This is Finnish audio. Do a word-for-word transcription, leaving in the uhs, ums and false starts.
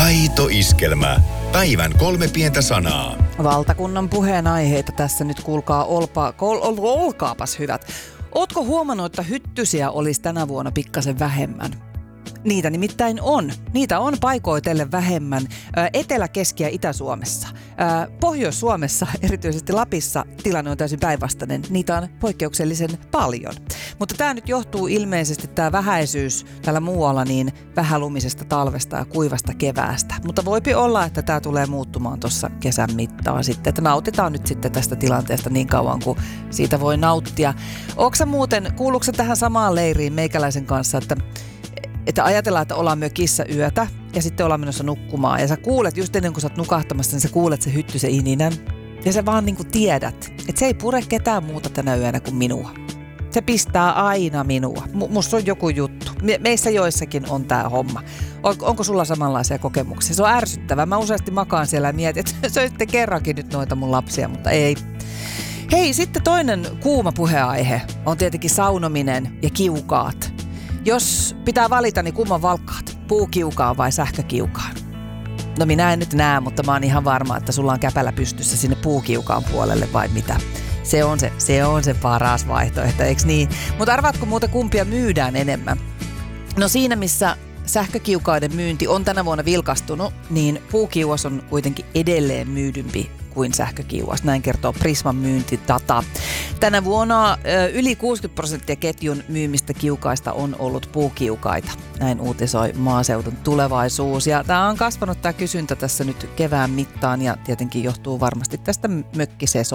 Aito iskelmä. Päivän kolme pientä sanaa. Valtakunnan puheenaiheita tässä nyt, kuulkaa, olpa, kol, ol, olkaapas hyvät. Ootko huomannut, että hyttysiä olisi tänä vuonna pikkasen vähemmän? Niitä nimittäin on. Niitä on paikoitellen vähemmän Etelä-, Keski- ja Itä-Suomessa. Pohjois-Suomessa, erityisesti Lapissa, tilanne on täysin päinvastainen. Niitä on poikkeuksellisen paljon. Mutta tämä nyt johtuu ilmeisesti, tämä vähäisyys tällä muualla, niin vähälumisesta talvesta ja kuivasta keväästä. Mutta voipi olla, että tämä tulee muuttumaan tuossa kesän mittaan sitten. Että nautitaan nyt sitten tästä tilanteesta niin kauan, kuin siitä voi nauttia. Ootko sä muuten, kuuluuko sä tähän samaan leiriin meikäläisen kanssa, että Että ajatellaan, että ollaan mökissä yötä ja sitten ollaan menossa nukkumaan. Ja sä kuulet, just ennen kuin sä oot nukahtamassa, niin sä kuulet se hyttysen ininän. Ja sä vaan niin kuin tiedät, että se ei pure ketään muuta tänä yönä kuin minua. Se pistää aina minua. M- musta on joku juttu. Me- meissä joissakin on tää homma. On- onko sulla samanlaisia kokemuksia? Se on ärsyttävää. Mä useasti makaan siellä ja mietin, että se on sitten kerrankin nyt noita mun lapsia, mutta ei. Hei, sitten toinen kuuma puheenaihe on tietenkin saunominen ja kiukaat. Jos pitää valita, niin kumman valkkaat? Puukiukaan vai sähkökiukaan? No minä en nyt näe, mutta mä oon ihan varma, että sulla on käpälä pystyssä sinne puukiukaan puolelle vai mitä. Se on se, se on se paras vaihtoehto, eikö niin? Mutta arvaatko muuten kumpia myydään enemmän? No siinä, missä sähkökiukaiden myynti on tänä vuonna vilkastunut, niin puukiuas on kuitenkin edelleen myydympi kuin sähkökiuas. Näin kertoo Prisman myyntidata. Tänä vuonna yli kuusikymmentä prosenttia ketjun myymistä kiukaista on ollut puukiukaita. Näin uutisoi Maaseudun Tulevaisuus. Ja tämä on kasvanut tämä kysyntä tässä nyt kevään mittaan ja tietenkin johtuu varmasti tästä mökkisesonista.